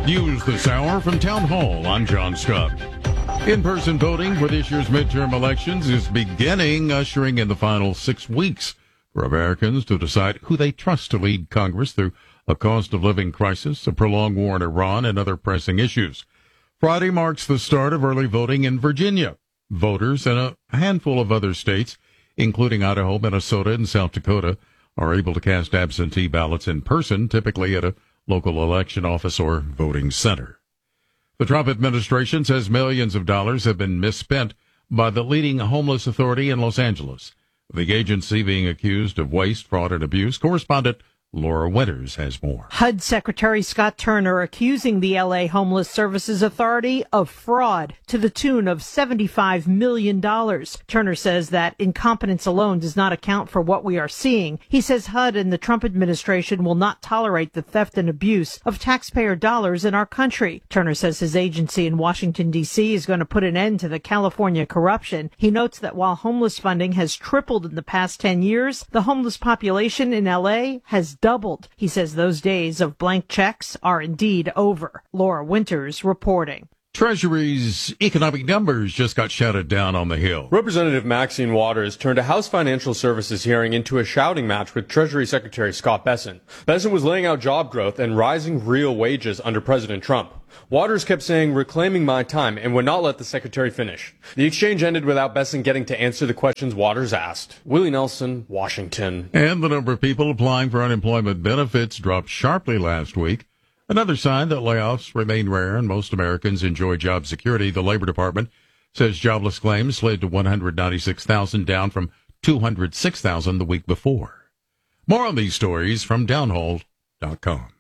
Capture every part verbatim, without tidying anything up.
News this hour from Town Hall. I'm John Scott. In-person voting for this year's midterm elections is beginning, ushering in the final six weeks for Americans to decide who they trust to lead Congress through a cost of living crisis, a prolonged war in Iran, and other pressing issues. Friday marks the start of early voting in Virginia. Voters in a handful of other states, including Idaho, Minnesota, and South Dakota, are able to cast absentee ballots in person, typically at a local election office or voting center. The Trump administration says millions of dollars have been misspent by the leading homeless authority in Los Angeles, the agency being accused of waste, fraud, and abuse. Correspondent Laura Winters has more. H U D Secretary Scott Turner accusing the L A Homeless Services Authority of fraud to the tune of seventy-five million dollars. Turner says that incompetence alone does not account for what we are seeing. He says H U D and the Trump administration will not tolerate the theft and abuse of taxpayer dollars in our country. Turner says his agency in Washington, D C is going to put an end to the California corruption. He notes that while homeless funding has tripled in the past ten years, the homeless population in L A has doubled. He says those days of blank checks are indeed over. Laura Winters reporting. Treasury's economic numbers just got shouted down on the Hill. Representative Maxine Waters turned a House Financial Services hearing into a shouting match with Treasury Secretary Scott Bessent. Bessent was laying out job growth and rising real wages under President Trump. Waters kept saying, "Reclaiming my time," and would not let the secretary finish. The exchange ended without Bessent getting to answer the questions Waters asked. Willie Nelson, Washington. And the number of people applying for unemployment benefits dropped sharply last week. Another sign that layoffs remain rare and most Americans enjoy job security. The Labor Department says jobless claims slid to one hundred ninety-six thousand, down from two hundred six thousand the week before. More on these stories from townhall dot com.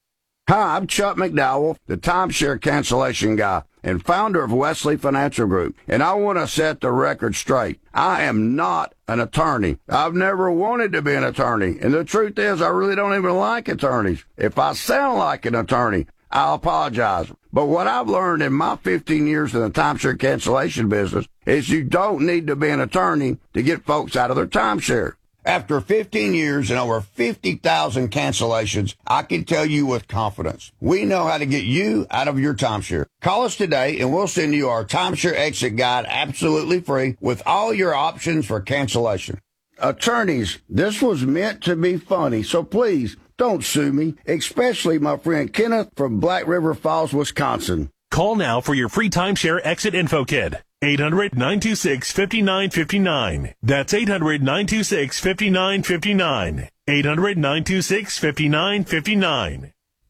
Hi, I'm Chuck McDowell, the timeshare cancellation guy and founder of Wesley Financial Group, and I want to set the record straight. I am not an attorney. I've never wanted to be an attorney, and the truth is I really don't even like attorneys. If I sound like an attorney, I apologize. But what I've learned in my fifteen years in the timeshare cancellation business is you don't need to be an attorney to get folks out of their timeshare. After fifteen years and over fifty thousand cancellations, I can tell you with confidence, we know how to get you out of your timeshare. Call us today and we'll send you our timeshare exit guide absolutely free with all your options for cancellation. Attorneys, this was meant to be funny, so please don't sue me, especially my friend Kenneth from Black River Falls, Wisconsin. Call now for your free timeshare exit info kit. eight hundred, nine two six, five nine five nine. That's eight hundred, nine two six, five nine five nine. eight hundred, nine two six, five nine five nine.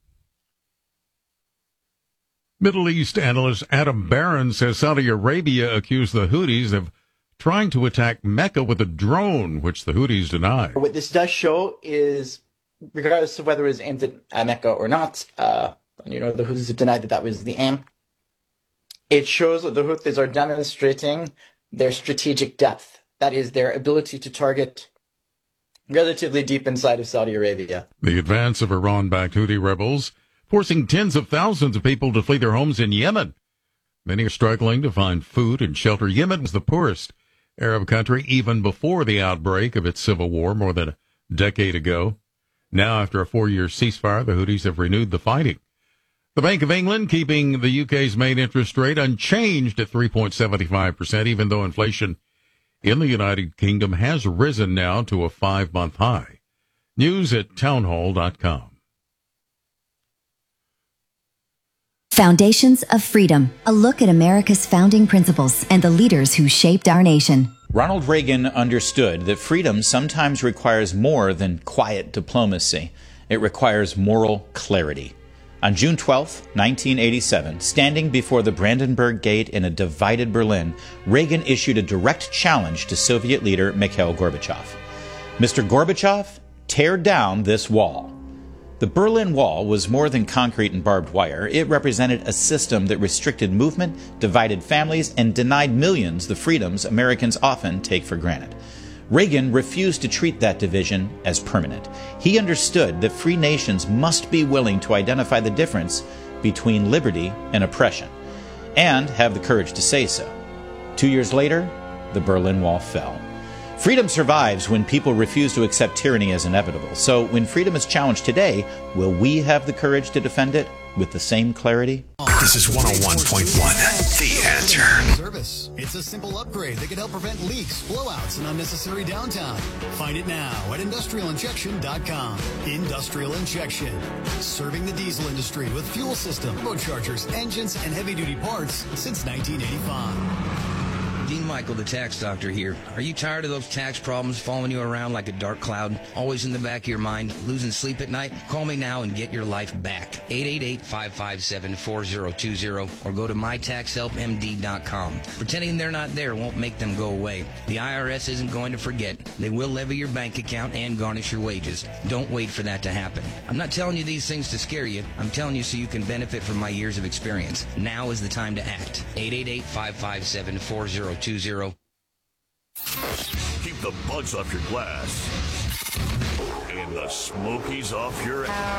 Middle East analyst Adam Barron says Saudi Arabia accused the Houthis of trying to attack Mecca with a drone, which the Houthis deny. What this does show is, regardless of whether it was aimed at Mecca or not, uh, you know, the Houthis have denied that that was the aim. It shows that the Houthis are demonstrating their strategic depth. That is, their ability to target relatively deep inside of Saudi Arabia. The advance of Iran-backed Houthi rebels forcing tens of thousands of people to flee their homes in Yemen. Many are struggling to find food and shelter. Yemen was the poorest Arab country even before the outbreak of its civil war more than a decade ago. Now, after a four-year ceasefire, the Houthis have renewed the fighting. The Bank of England keeping the U K's main interest rate unchanged at three point seven five percent, even though inflation in the United Kingdom has risen now to a five-month high. News at townhall dot com. Foundations of Freedom, a look at America's founding principles and the leaders who shaped our nation. Ronald Reagan understood that freedom sometimes requires more than quiet diplomacy. It requires moral clarity. On June twelfth, nineteen eighty-seven, standing before the Brandenburg Gate in a divided Berlin, Reagan issued a direct challenge to Soviet leader Mikhail Gorbachev. Mister Gorbachev, tear down this wall. The Berlin Wall was more than concrete and barbed wire. It represented a system that restricted movement, divided families, and denied millions the freedoms Americans often take for granted. Reagan refused to treat that division as permanent. He understood that free nations must be willing to identify the difference between liberty and oppression, and have the courage to say so. Two years later, the Berlin Wall fell. Freedom survives when people refuse to accept tyranny as inevitable. So when freedom is challenged today, will we have the courage to defend it with the same clarity? This is one oh one point one, The Answer. Service. It's a simple upgrade that can help prevent leaks, blowouts, and unnecessary downtime. Find it now at industrial injection dot com. Industrial Injection. Serving the diesel industry with fuel system, turbochargers, engines, and heavy-duty parts since nineteen eighty-five. Dean Michael, the tax doctor here. Are you tired of those tax problems following you around like a dark cloud, always in the back of your mind, losing sleep at night? Call me now and get your life back. eight eight eight, five five seven, four zero two zero or go to my tax help M D dot com. Pretending they're not there won't make them go away. The I R S isn't going to forget. They will levy your bank account and garnish your wages. Don't wait for that to happen. I'm not telling you these things to scare you. I'm telling you so you can benefit from my years of experience. Now is the time to act. eight eight eight, five five seven, four zero two zero. Keep the bugs off your glass and the smokies off your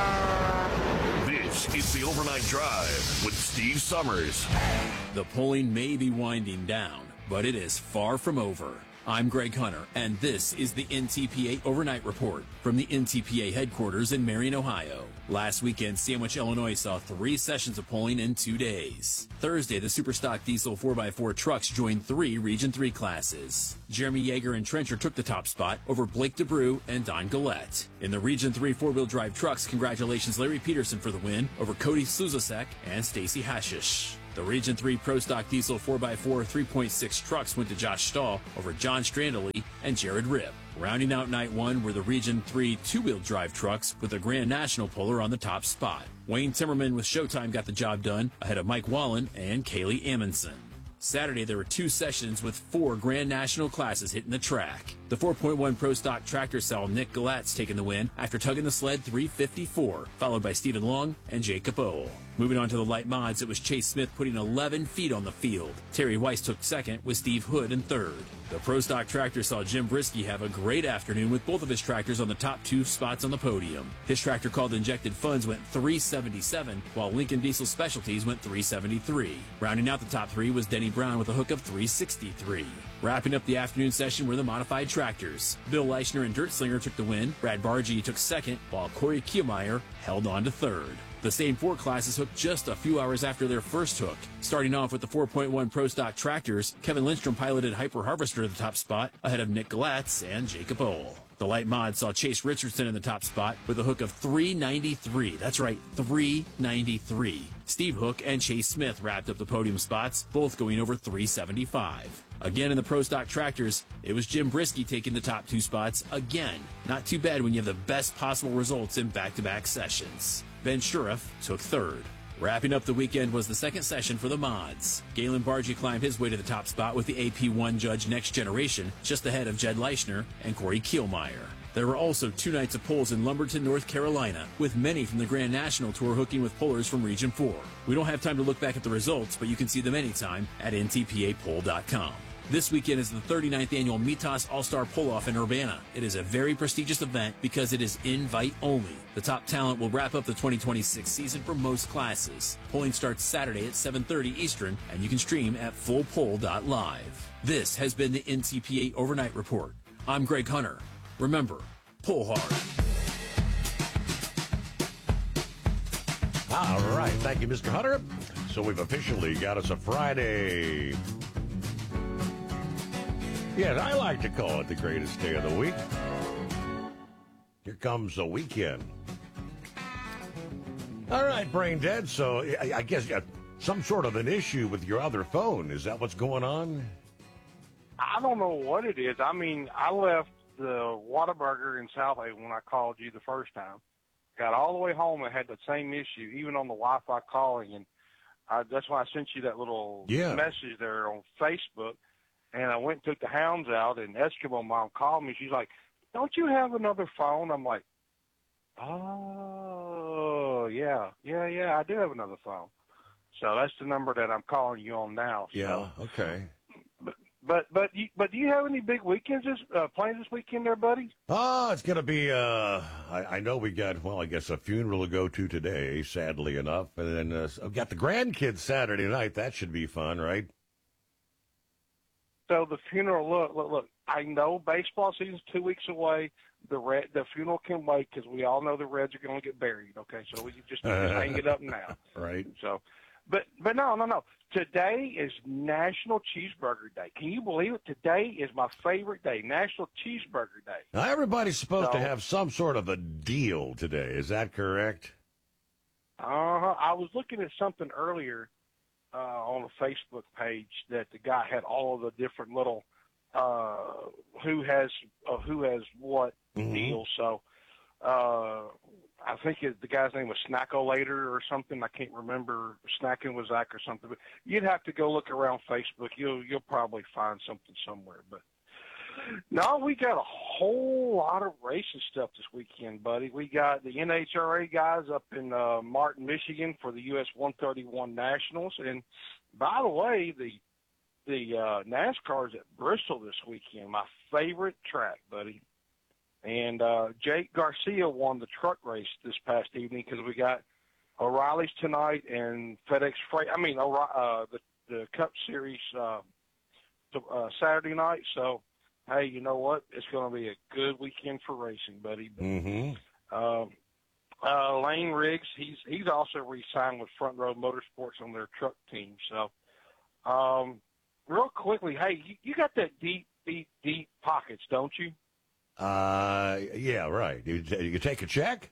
ass. This is the Overnight Drive with Steve Summers. The polling may be winding down, but it is far from over. I'm Greg Hunter, and this is the N T P A Overnight Report from the N T P A headquarters in Marion, Ohio. Last weekend, Sandwich, Illinois saw three sessions of polling in two days. Thursday, the Superstock Diesel four by four trucks joined three Region three classes. Jeremy Yeager and Trencher took the top spot over Blake DeBrew and Don Gillette. In the Region three four-wheel drive trucks, congratulations Larry Peterson for the win over Cody Sluzasek and Stacy Hashish. The Region three Pro Stock Diesel four by four three point six trucks went to Josh Stahl over John Strandley and Jared Ripp. Rounding out night one were the Region three two-wheel drive trucks with the Grand National Puller on the top spot. Wayne Timmerman with Showtime got the job done ahead of Mike Wallen and Kaylee Amundsen. Saturday, there were two sessions with four Grand National classes hitting the track. The four point one Pro Stock tractor saw Nick Galatz taking the win after tugging the sled three fifty-four, followed by Stephen Long and Jacob Ohl. Moving on to the light mods, it was Chase Smith putting eleven feet on the field. Terry Weiss took second with Steve Hood in third. The Pro Stock tractor saw Jim Brisky have a great afternoon with both of his tractors on the top two spots on the podium. His tractor called Injected Funds went three seventy-seven, while Lincoln Diesel Specialties went three seventy-three. Rounding out the top three was Denny Brown with a hook of three sixty-three. Wrapping up the afternoon session were the modified tractors. Bill Leichner and Dirt Slinger took the win. Brad Bargy took second, while Corey Kielmeyer held on to third. The same four classes hooked just a few hours after their first hook. Starting off with the four point one Pro Stock tractors, Kevin Lindstrom piloted Hyper Harvester to the top spot ahead of Nick Galatz and Jacob Ohl. The light mod saw Chase Richardson in the top spot with a hook of three ninety-three. That's right, three ninety-three. Steve Hook and Chase Smith wrapped up the podium spots, both going over three seventy-five. Again in the Pro Stock tractors, it was Jim Brisky taking the top two spots again. Not too bad when you have the best possible results in back-to-back sessions. Ben Shuriff took third. Wrapping up the weekend was the second session for the mods. Galen Bargy climbed his way to the top spot with the A P one Judge Next Generation, just ahead of Jed Leichner and Corey Kielmeyer. There were also two nights of polls in Lumberton, North Carolina, with many from the Grand National Tour hooking with pullers from Region four. We don't have time to look back at the results, but you can see them anytime at N T P A poll dot com. This weekend is the thirty-ninth annual Mitas All-Star Pull-Off in Urbana. It is a very prestigious event because it is invite only. The top talent will wrap up the twenty twenty-six season for most classes. Polling starts Saturday at seven thirty Eastern, and you can stream at full poll dot live. This has been the N T P A Overnight Report. I'm Greg Hunter. Remember, pull hard. All right. Thank you, Mister Hunter. So we've officially got us a Friday. Yeah, I like to call it the greatest day of the week. Here comes the weekend. All right, Brain Dead. So I, I guess you got some sort of an issue with your other phone. Is that what's going on? I don't know what it is. I mean, I left the Whataburger in Southaven when I called you the first time. Got all the way home and had the same issue, even on the Wi-Fi calling. And I, that's why I sent you that little yeah. message there on Facebook. And I went and took the hounds out, and Eskimo Mom called me. She's like, don't you have another phone? I'm like, oh, yeah, yeah, yeah, I do have another phone. So that's the number that I'm calling you on now. So. Yeah, okay. But but but, you, but do you have any big weekends, this, uh, plans this weekend there, buddy? Oh, it's going to be, uh, I, I know we got, well, I guess a funeral to go to today, sadly enough. And then uh, I've got the grandkids Saturday night. That should be fun, right? So the funeral, look, look, look, I know baseball season's two weeks away. The red, the funeral can wait because we all know the Reds are going to get buried. Okay, so we just, just hang it up now. Right. So, but but no, no, no. Today is National Cheeseburger Day. Can you believe it? Today is my favorite day, National Cheeseburger Day. Now, everybody's supposed So- to have some sort of a deal today. Is that correct? Uh-huh. I was looking at something earlier uh, on a Facebook page that the guy had all of the different little uh, who has uh, who has what Mhm. deals. So uh, I think it, the guy's name was Snackolator or something. I can't remember. Snacking with Zach or something. But you'd have to go look around Facebook. You'll you'll probably find something somewhere. But no, we got a whole lot of racing stuff this weekend, buddy. We got the N H R A guys up in uh, Martin, Michigan for the U S one thirty-one Nationals. And by the way, the the uh, NASCAR's at Bristol this weekend, my favorite track, buddy. And uh, Jake Garcia won the truck race this past evening because we got O'Reilly's tonight and FedEx Freight. I mean, uh, the the Cup Series uh, to, uh, Saturday night. So, hey, you know what? It's going to be a good weekend for racing, buddy. But, Mm-hmm. um, uh, Lane Riggs, he's he's also re-signed with Front Row Motorsports on their truck team. So, um, real quickly, hey, you, you got that deep, deep, deep pockets, don't you? Uh, yeah, right. You, you can take a check?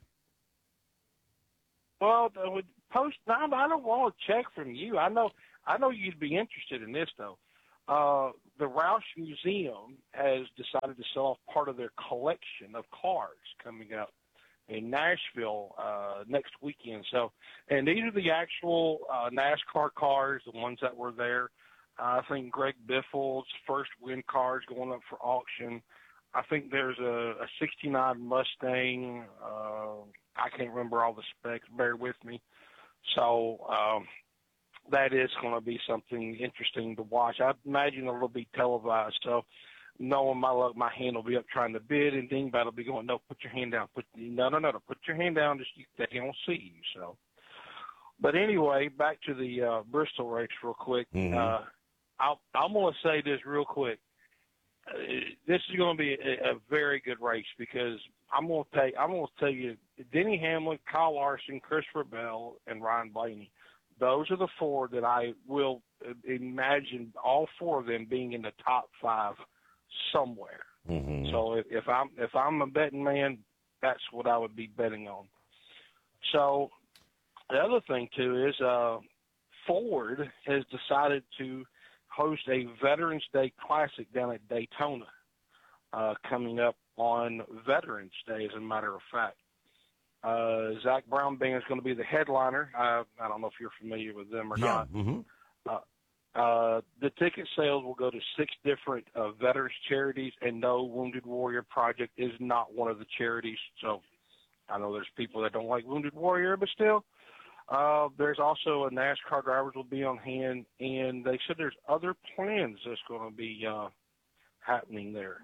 Well, the- with post. No, I don't want a check from you. I know. I know you'd be interested in this though. Uh, the Roush Museum has decided to sell off part of their collection of cars coming up in Nashville uh, next weekend. So, and these are the actual uh, NASCAR cars, the ones that were there. Uh, I think Greg Biffle's first win cars going up for auction. I think there's a, a sixty-nine Mustang. Uh, I can't remember all the specs. Bear with me. So um, that is going to be something interesting to watch. I imagine it'll be televised. So knowing my luck, my hand will be up trying to bid, and Dingbat will be going, no, put your hand down. Put no, no, no, no. Put your hand down. Just they don't see you. So, but anyway, back to the uh, Bristol race real quick. Mhm. Uh, I'll, I'm going to say this real quick. Uh, this is going to be a, a very good race because I'm going to tell you, I'm going to tell you, Denny Hamlin, Kyle Larson, Christopher Bell, and Ryan Blaney. Those are the four that I will imagine all four of them being in the top five somewhere. Mm-hmm. So if, if I'm if I'm a betting man, that's what I would be betting on. So the other thing too is uh, Ford has decided to host a Veterans Day Classic down at Daytona uh, coming up on Veterans Day, as a matter of fact. Uh, Zach Brown Band is going to be the headliner. Uh, I don't know if you're familiar with them or Yeah. not. Mm-hmm. Uh, uh, the ticket sales will go to six different uh, veterans charities, and no, Wounded Warrior Project is not one of the charities. So I know there's people that don't like Wounded Warrior, but still. Uh, there's also a NASCAR drivers will be on hand, and they said there's other plans that's going to be uh, happening there.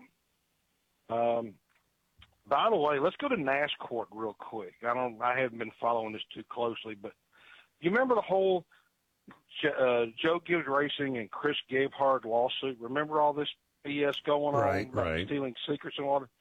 Um, by the way, let's go to NASCAR real quick. I don't, I haven't been following this too closely, but you remember the whole uh, Joe Gibbs Racing and Chris Gabehart lawsuit? Remember all this B S going on Right, about right. stealing secrets and all that?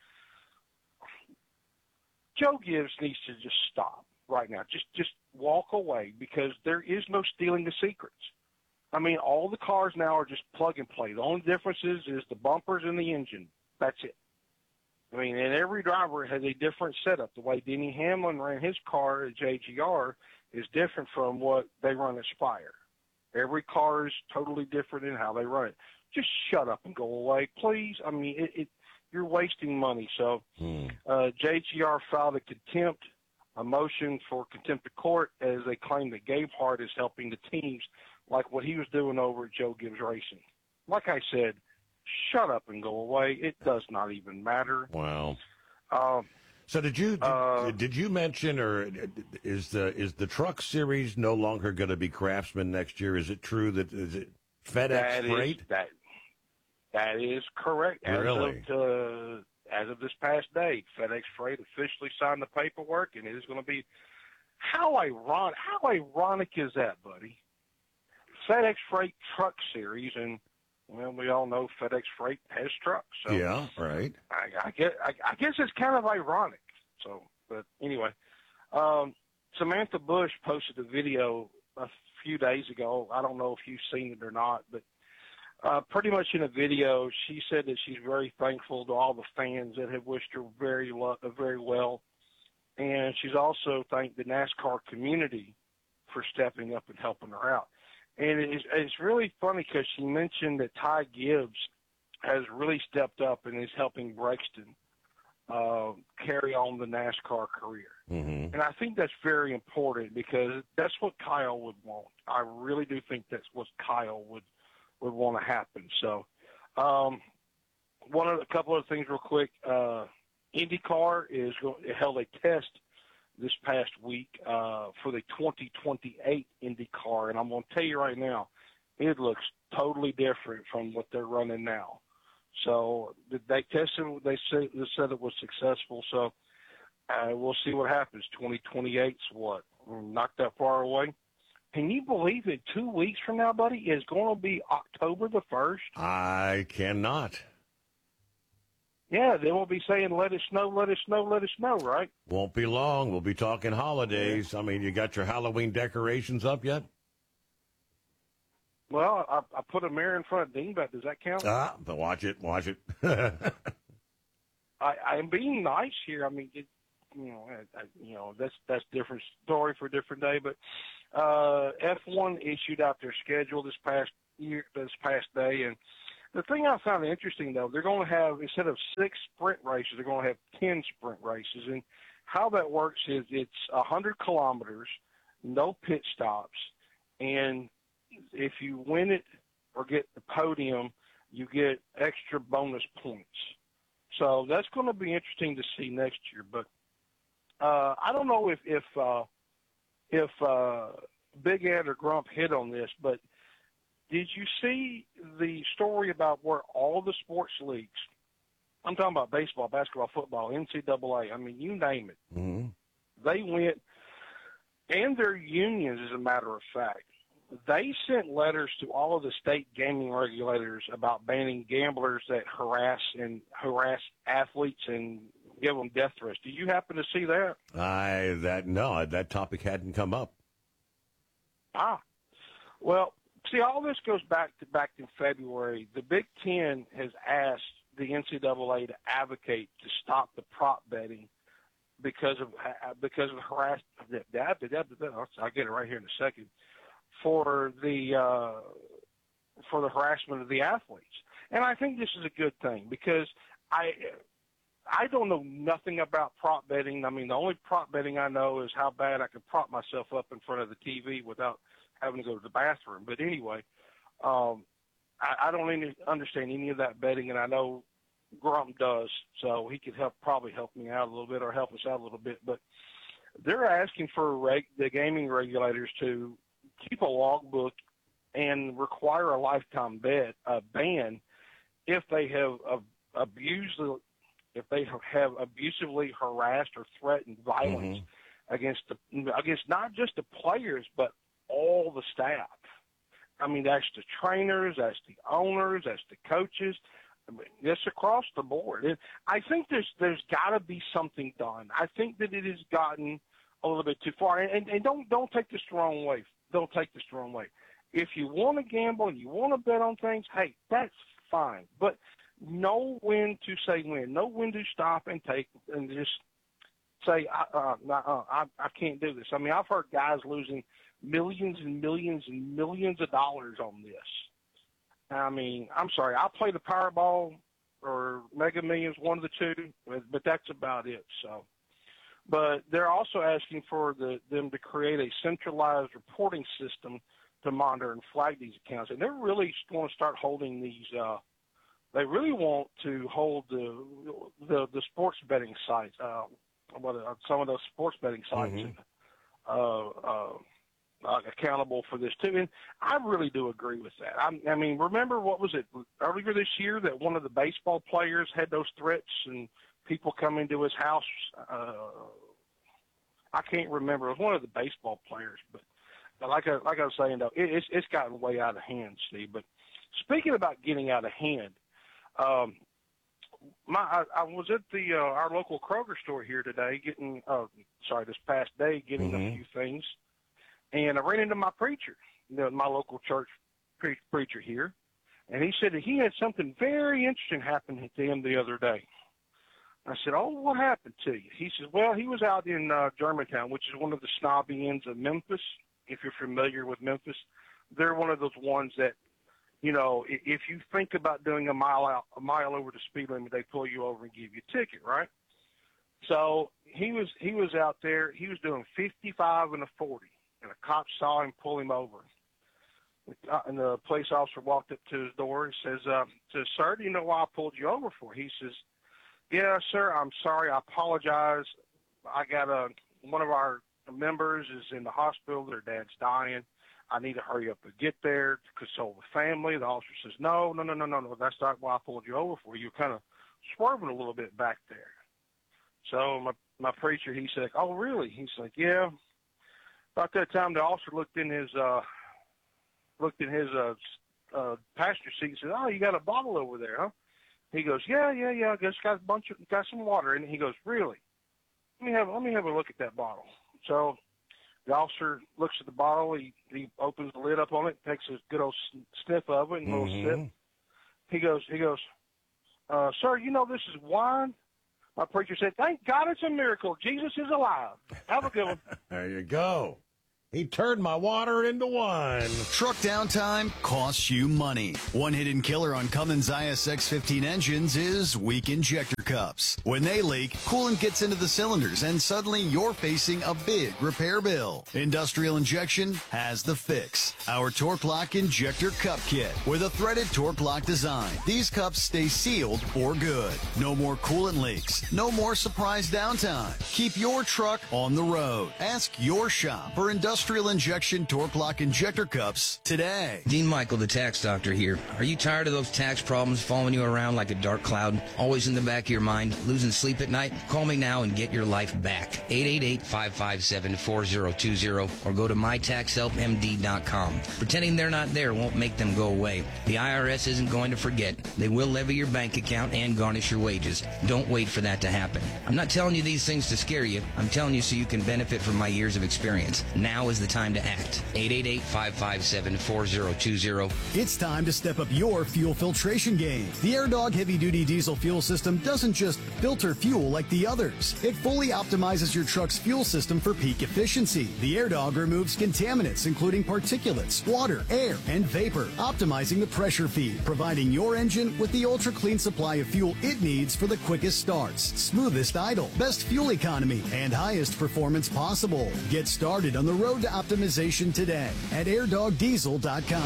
Joe Gibbs needs to just stop right now. Just just walk away because there is no stealing the secrets. I mean, all the cars now are just plug and play. The only difference is, is the bumpers and the engine. That's it. I mean, and every driver has a different setup. The way Denny Hamlin ran his car at J G R is different from what they run at Spire. Every car is totally different in how they run it. Just shut up and go away, please. I mean, it, it you're wasting money. So Mm. uh, J G R filed a contempt, a motion for contempt of court, as they claim that Gabehart is helping the teams like what he was doing over at Joe Gibbs Racing. Like I said, shut up and go away. It does not even matter. Wow. Um, So did you did, Uh, did you mention, or is the is the truck series no longer going to be Craftsman next year? Is it true that is it FedEx that is Freight? that that is correct. As Really? of uh, as of this past day, FedEx Freight officially signed the paperwork, and it is going to be. How ironic! How ironic is that, buddy? FedEx Freight Truck Series, and well, we all know FedEx Freight has trucks. So yeah, right. I, I, guess, I, I guess it's kind of ironic. So, but anyway, um, Samantha Bush posted a video a few days ago. I don't know if you've seen it or not, but uh, pretty much in a video, she said that she's very thankful to all the fans that have wished her very, lo- very well. And she's also thanked the NASCAR community for stepping up and helping her out. And it's, it's really funny because she mentioned that Ty Gibbs has really stepped up and is helping Brexton uh, carry on the NASCAR career. Mm-hmm. And I think that's very important because that's what Kyle would want. I really do think that's what Kyle would would want to happen. So um, one of the couple of things real quick, uh, IndyCar is going, held a test this past week uh, for the twenty twenty-eight IndyCar, and I'm going to tell you right now, it looks totally different from what they're running now. So they tested, they said, they said it was successful. So uh, we'll see what happens. twenty twenty-eight's what? We're not that far away. Can you believe it? Two weeks from now, buddy, is going to be October the first. I cannot. Yeah, then we'll be saying, let us know, let us know, let us know, right? Won't be long. We'll be talking holidays. I mean, you got your Halloween decorations up yet? Well, I, I put a mirror in front of Dingbat. Does that count? Ah, but watch it, watch it. I, I'm being nice here. I mean, it, you know, I, I, you know, that's that's different story for a different day. But uh, F one issued out their schedule this past year, this past day, and the thing I found interesting though, they're going to have instead of six sprint races, they're going to have ten sprint races, and how that works is it's a hundred kilometers, no pit stops, and if you win it or get the podium, you get extra bonus points. So that's going to be interesting to see next year. But uh, I don't know if if uh, if uh, Big Ed or Grump hit on this, but did you see the story about where all the sports leagues, I'm talking about baseball, basketball, football, N C double A, I mean, you name it, mm-hmm. they went, and their unions, as a matter of fact, they sent letters to all of the state gaming regulators about banning gamblers that harass and harass athletes and give them death threats. Do you happen to see that? I that no, that topic hadn't come up. Ah, well, see, all this goes back to back in February. The Big Ten has asked the N C double A to advocate to stop the prop betting because of because of harass. I'll get it right here in a second. For the uh, for the harassment of the athletes, and I think this is a good thing because I I don't know nothing about prop betting. I mean, the only prop betting I know is how bad I can prop myself up in front of the T V without having to go to the bathroom. But anyway, um, I, I don't any, understand any of that betting, and I know Grump does, so he could help probably help me out a little bit or help us out a little bit. But they're asking for reg, the gaming regulators to keep a logbook and require a lifetime bet, uh, ban if they have uh, abused, if they have abusively harassed or threatened violence mm-hmm. against the, against not just the players but all the staff. I mean, that's the trainers, that's the owners, that's the coaches. I mean, it's across the board. And I think there's there's got to be something done. I think that it has gotten a little bit too far. And, and don't don't take this the wrong way. Don't take this the wrong way. If you want to gamble and you want to bet on things, hey, that's fine. But know when to say when. Know when to stop and take and just say, uh, uh, uh, I, I can't do this. I mean, I've heard guys losing millions and millions and millions of dollars on this. I mean, I'm sorry, I play the Powerball or Mega Millions, one of the two, but that's about it. So. But they're also asking for the, them to create a centralized reporting system to monitor and flag these accounts. And they're really going to start holding these uh, – they really want to hold the the, the sports betting sites, uh, some of those sports betting sites mm-hmm. uh, uh, uh, accountable for this too. And I really do agree with that. I, I mean, remember what was it earlier this year that one of the baseball players had those threats and – people come into his house. Uh, I can't remember. It was one of the baseball players, but, but like I like I was saying though, it, it's it's gotten way out of hand, Steve. But Speaking about getting out of hand, um, my I, I was at the uh, our local Kroger store here today, getting uh, sorry, this past day, getting Mm-hmm. a few things, and I ran into my preacher, you know, my local church pre- preacher here, and he said that he had something very interesting happen to him the other day. I said, "Oh, what happened to you?" He says, "Well, he was out in uh, Germantown, which is one of the snobby ends of Memphis. If you're familiar with Memphis, they're one of those ones that, you know, if you think about doing a mile out, a mile over the speed limit, they pull you over and give you a ticket, right?" So he was he was out there. He was doing fifty-five and a forty, and a cop saw him pull him over. And the police officer walked up to his door and says, uh, says, "Sir, do you know why I pulled you over for?" He says, "Yeah, sir, I'm sorry. I apologize. I got a one of our members is in the hospital. Their dad's dying. I need to hurry up and get there to console the family." The officer says, "No, no, no, no, no, no. That's not why I pulled you over for. You're kind of swerving a little bit back there." So my my preacher, he said, "Oh, really?" He's like, "Yeah." About that time, the officer looked in his uh, looked in his uh, uh, passenger seat and said, "Oh, you got a bottle over there, huh?" He goes, "Yeah, yeah, yeah. I just got a bunch of got some water." And he goes, "Really? Let me have let me have a look at that bottle." So the officer looks at the bottle. He he opens the lid up on it, takes a good old sniff of it, and a little Mm-hmm. sip. He goes, he goes, uh, "Sir, you know this is wine?" My preacher said, "Thank God it's a miracle. Jesus is alive." Have a good one. There you go. He turned my water into wine. Truck downtime costs you money. One hidden killer on Cummins I S X fifteen engines is weak injector cups. When they leak, coolant gets into the cylinders and suddenly you're facing a big repair bill. Industrial Injection has the fix. Our Torque Lock Injector Cup Kit with a threaded Torque Lock design. These cups stay sealed for good. No more coolant leaks. No more surprise downtime. Keep your truck on the road. Ask your shop for Industrial Industrial Injection Torque Lock Injector Cups today. Dean Michael, the tax doctor here. Are you tired of those tax problems following you around like a dark cloud, always in the back of your mind, losing sleep at night? Call me now and get your life back. eight eight eight, five five seven, four zero two zero or go to my tax help m d dot com. Pretending they're not there won't make them go away. The I R S isn't going to forget. They will levy your bank account and garnish your wages. Don't wait for that to happen. I'm not telling you these things to scare you. I'm telling you so you can benefit from my years of experience. Now is the time to act. eight eight eight, five five seven, four zero two zero. It's time to step up your fuel filtration game. The AirDog heavy-duty diesel fuel system doesn't just filter fuel like the others. It fully optimizes your truck's fuel system for peak efficiency. The AirDog removes contaminants, including particulates, water, air, and vapor, optimizing the pressure feed, providing your engine with the ultra-clean supply of fuel it needs for the quickest starts, smoothest idle, best fuel economy, and highest performance possible. Get started on the road to optimization today at air dog diesel dot com.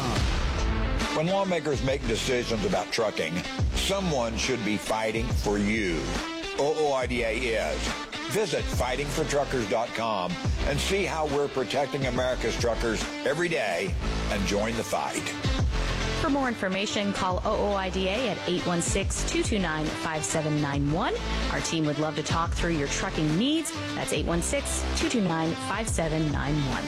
When lawmakers make decisions about trucking, someone should be fighting for you. O O I D A is. Visit fighting for truckers dot com and see how we're protecting America's truckers every day and join the fight. For more information, call O O I D A at eight one six, two two nine, five seven nine one. Our team would love to talk through your trucking needs. That's eight one six, two two nine, five seven nine one.